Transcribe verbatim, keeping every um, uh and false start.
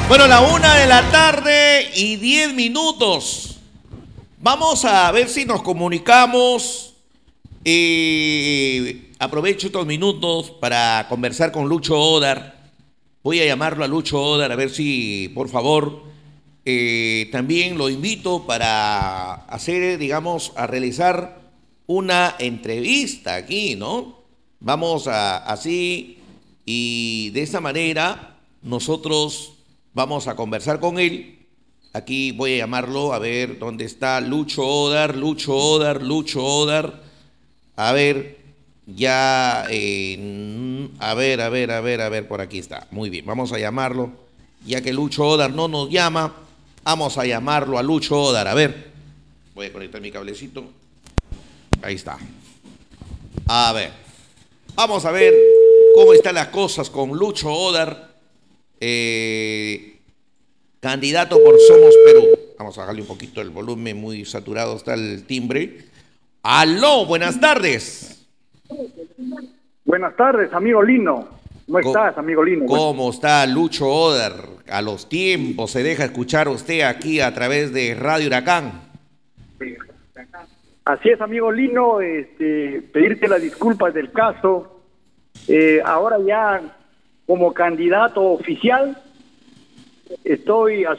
Bueno, la una de la tarde y diez minutos. Vamos a ver si nos comunicamos. Eh, aprovecho estos minutos para conversar con Lucho Odar. Voy a llamarlo a Lucho Odar a ver si, por favor, eh, también lo invito para hacer, digamos, a realizar una entrevista aquí, ¿no? Vamos a así y de esa manera nosotros vamos a conversar con él. Aquí voy a llamarlo, a ver dónde está Lucho Odar, Lucho Odar, Lucho Odar. A ver, ya, eh, a ver, a ver, a ver, a ver, por aquí está. Muy bien, vamos a llamarlo. Ya que Lucho Odar no nos llama, vamos a llamarlo a Lucho Odar. A ver, voy a conectar mi cablecito. Ahí está. A ver, vamos a ver cómo están las cosas con Lucho Odar, eh, candidato por Somos Perú. Vamos a bajarle un poquito el volumen, muy saturado está el timbre. Aló, buenas tardes. Buenas tardes, amigo Lino. ¿Cómo Co- estás, amigo Lino? ¿Cómo está Lucho Odar? A los tiempos se deja escuchar usted aquí a través de Radio Huracán. Así es, amigo Lino, este, pedirte las disculpas del caso. Eh, ahora ya como candidato oficial estoy